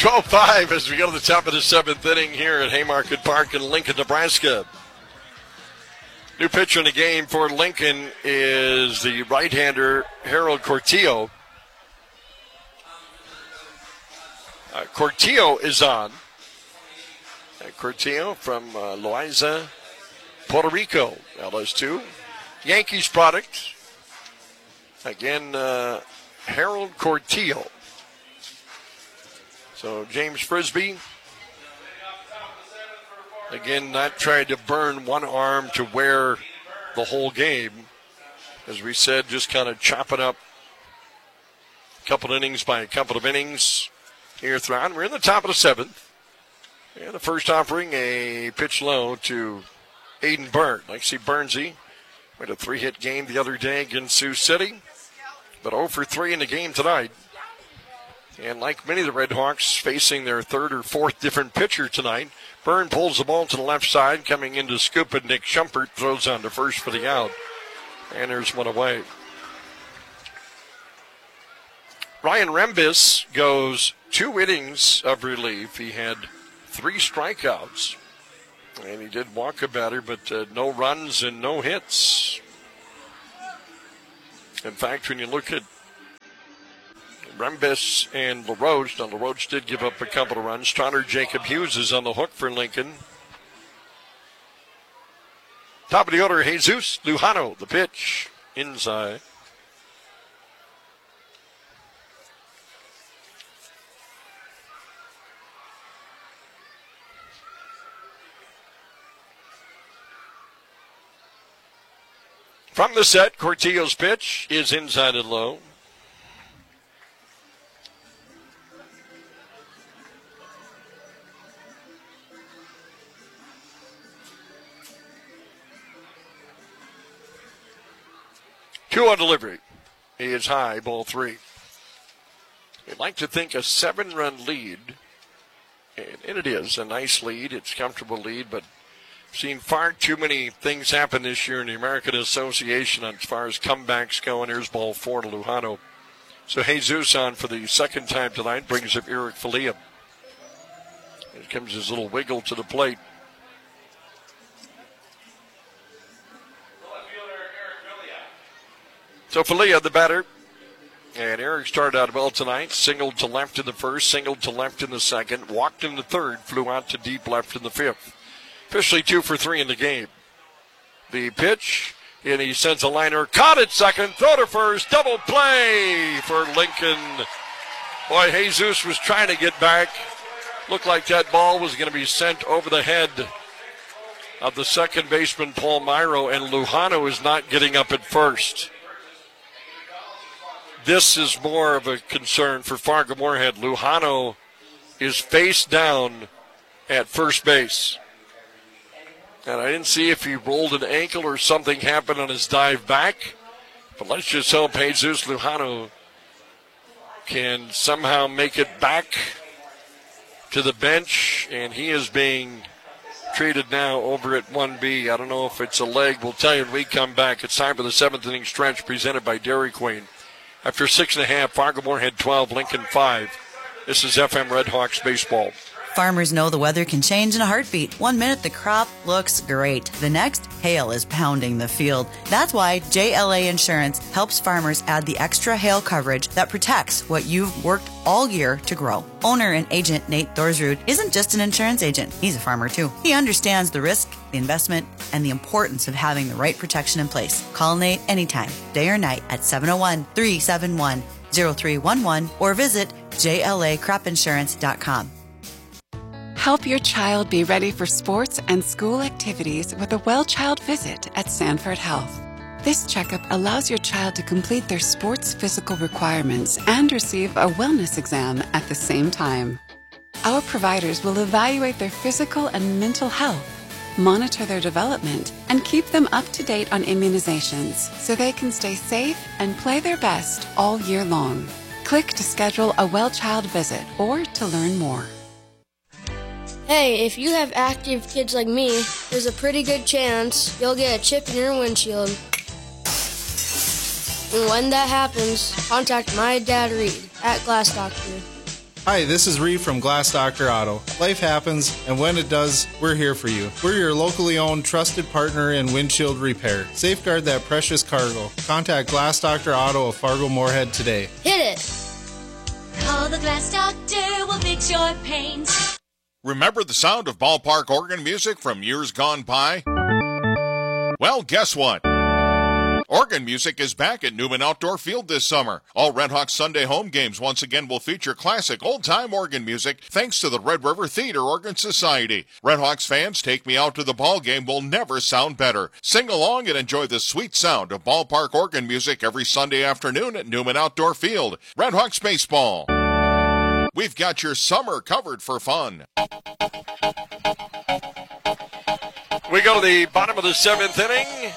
12-5 as we go to the top of the seventh inning here at Haymarket Park in Lincoln, Nebraska. New pitcher in the game for Lincoln is the right-hander Harold Cortillo. Cortillo is on. Cortillo from Loaiza, Puerto Rico, LS2. Yankees product. Again, Harold Cortillo. So James Frisbee, again, not trying to burn one arm to wear the whole game. As we said, just kind of chopping up a couple innings by a couple of innings here throughout. We're in the top of the seventh. And the first offering, a pitch low to Aiden Byrne. Like to see Burnsy. We had a 3-hit game the other day against Sioux City, but 0 for 3 in the game tonight. And like many of the Red Hawks facing their third or fourth different pitcher tonight, Byrne pulls the ball to the left side, coming into scoop, and Nick Schumpert throws on to first for the out. And there's one away. Ryan Rembis goes 2 innings of relief. He had 3 strikeouts. And he did walk a batter, but no runs and no hits. In fact, when you look at Rembis and LaRoche, now LaRoche did give up a couple of runs. Connor Jacob Hughes is on the hook for Lincoln. Top of the order, Jesus Lujano, the pitch, inside. From the set, Cortillo's pitch is inside and low. Two on delivery. He is high, ball 3. You'd like to think a 7-run lead, and it is a nice lead. It's a comfortable lead, but seen far too many things happen this year in the American Association as far as comebacks go, and here's ball 4 to Lujano. So Jesus on for the second time tonight, brings up Eric Falia. Here comes his little wiggle to the plate. So Falia, the batter, and Eric started out well tonight. Singled to left in the first, singled to left in the second, walked in the third, flew out to deep left in the fifth. Officially 2 for 3 in the game. The pitch, and he sends a liner, caught at second, throw to first, double play for Lincoln. Boy, Jesus was trying to get back. Looked like that ball was going to be sent over the head of the second baseman, Paul Myro, and Lujano is not getting up at first. This is more of a concern for Fargo-Moorhead. Lujano is face down at first base. And I didn't see if he rolled an ankle or something happened on his dive back. But let's just hope Jesus Lujano can somehow make it back to the bench. And he is being treated now over at 1B. I don't know if it's a leg. We'll tell you when we come back. It's time for the 7th inning stretch presented by Dairy Queen. After 6.5, Fargo-Moorhead 12, Lincoln 5. This is FM Red Hawks baseball. Farmers know the weather can change in a heartbeat. 1 minute, the crop looks great. The next, hail is pounding the field. That's why JLA Insurance helps farmers add the extra hail coverage that protects what you've worked all year to grow. Owner and agent Nate Thorsrud isn't just an insurance agent. He's a farmer, too. He understands the risk, the investment, and the importance of having the right protection in place. Call Nate anytime, day or night, at 701-371-0311 or visit JLAcropinsurance.com. Help your child be ready for sports and school activities with a well-child visit at Sanford Health. This checkup allows your child to complete their sports physical requirements and receive a wellness exam at the same time. Our providers will evaluate their physical and mental health, monitor their development, and keep them up to date on immunizations so they can stay safe and play their best all year long. Click to schedule a well-child visit or to learn more. Hey, if you have active kids like me, there's a pretty good chance you'll get a chip in your windshield. And when that happens, contact my dad Reed at Glass Doctor. Hi, this is Reed from Glass Doctor Auto. Life happens, and when it does, we're here for you. We're your locally owned, trusted partner in windshield repair. Safeguard that precious cargo. Contact Glass Doctor Auto of Fargo Moorhead today. Hit it! Call the Glass Doctor, we'll fix your paint. Remember the sound of ballpark organ music from years gone by? Well, guess what? Organ music is back at Newman Outdoor Field this summer. All Redhawks Sunday home games once again will feature classic old-time organ music thanks to the Red River Theater Organ Society. Redhawks fans, Take Me Out to the Ball Game will never sound better. Sing along and enjoy the sweet sound of ballpark organ music every Sunday afternoon at Newman Outdoor Field. Redhawks baseball. We've got your summer covered for fun. We go to the bottom of the 7th inning.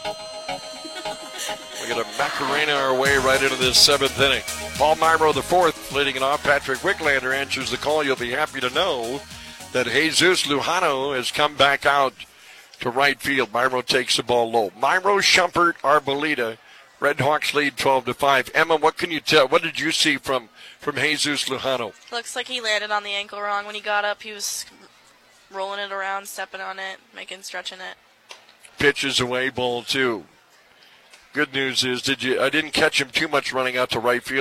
We're going to Macarena our way right into this 7th inning. Paul Myro, the 4th, leading it off. Patrick Wicklander answers the call. You'll be happy to know that Jesus Lujano has come back out to right field. Myro takes the ball low. Myro, Schumpert, Arboleda. Redhawks lead 12-5. Emma, what can you tell? What did you see from Jesus Lujano? Looks like he landed on the ankle wrong when he got up. He was rolling it around, stepping on it, stretching it. Pitches away, ball 2. Good news is, I didn't catch him too much running out to right field.